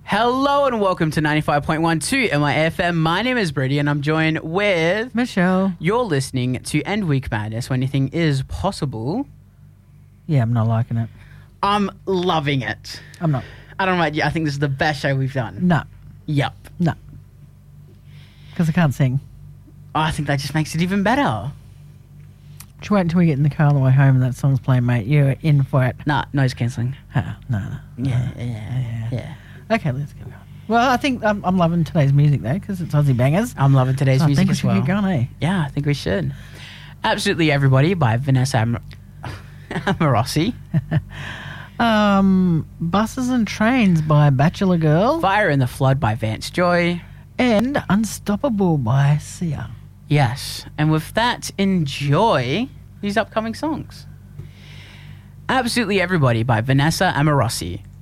Hello and welcome to 95.12 MIFM. My name is Brady and I'm joined with Michelle. You're listening to End Week Madness, when anything is possible. Yeah, I'm not liking it. I'm loving it. I'm not. I don't know about you. I think this is the best show we've done. No. Yep. No. Because I can't sing. Oh, I think that just makes it even better. Just wait until we get in the car on the way home and that song's playing, mate. You're in for it. Nah, noise cancelling. No. Yeah. Okay, let's go. Well, I think I'm loving today's music, though, because it's Aussie bangers. I'm loving today's So music I as think we well. should get going, eh? Yeah, I think we should. Absolutely Everybody by Vanessa Amorossi. Buses and Trains by Bachelor Girl. Fire in the Flood by Vance Joy. And Unstoppable by Sia. Yes, and with that, enjoy these upcoming songs. Absolutely Everybody by Vanessa Amorossi.